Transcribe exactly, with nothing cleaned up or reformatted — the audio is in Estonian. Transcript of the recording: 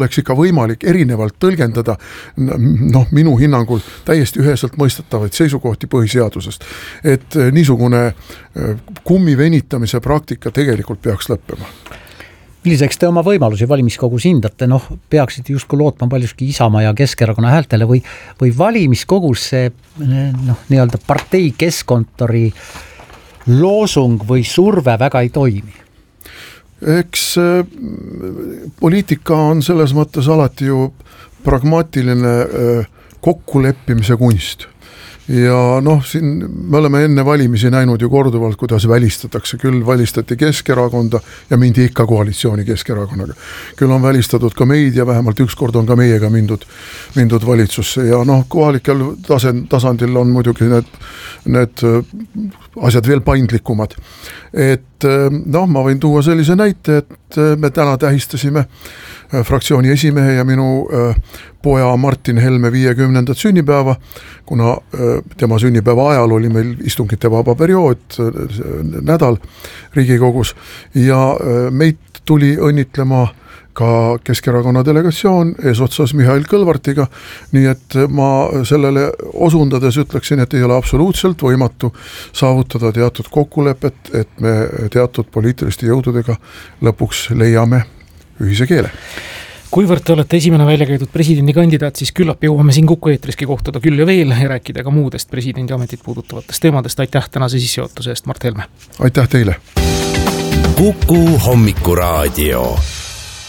oleks ikka võimalik erinevalt tõlgendada noh, minu hinnangul täiesti üheselt mõistetavaid seisukohti põhiseadusest. Et niisugune kummi venitamise praktika tegelikult peaks lõppema. Milliseks te oma võimalusi valimiskogus hindate? Noh, peaksid justkui lootma paljuski Isamaa ja Keskerakonna häältele või, või valimiskogus see noh, nii-öelda partei keskkontori loosung või surve väga ei toimi? Eks poliitika on selles mõttes alati ju pragmaatiline kokkuleppimise kunst. Ja noh, siin me oleme enne valimisi näinud ju korduvalt, kuidas välistatakse. Küll välistati Keskerakonda ja mindi ikka koalitsiooni Keskerakonnaga. Küll on välistatud ka meid ja vähemalt üks kord on ka meiega mindud, mindud valitsusse. Ja noh, kohalikel tasandil on muidugi need, need asjad veel paindlikumad. Et noh, ma võin tuua sellise näite, et me täna tähistasime fraktsiooni esimehe ja minu poja Martin Helme viiekümnendat sünnipäeva, kuna tema sünnipäeva ajal oli meil istungite vaba periood, nädal Riigikogus ja meid tuli õnnitlema ka Keskerakonna delegatsioon eesotsas Mihhail Kõlvartiga, nii et ma sellele osundades ütleksin, et ei ole absoluutselt võimatu saavutada teatud kokkulepet, et me teatud poliitiliste jõududega lõpuks leiame ühise keele. Kuivõrd te olete esimene välja käidud presidendi kandidaat, siis küllap jõuame siin Kuku eetriski kohtuda küll ja veel ja rääkida ka muudest presidendi ametit puudutavatest teemadest. Aitäh tänase sissejuhatuse eest, Mart Helme! Aitäh teile! Kuku hommikuraadio.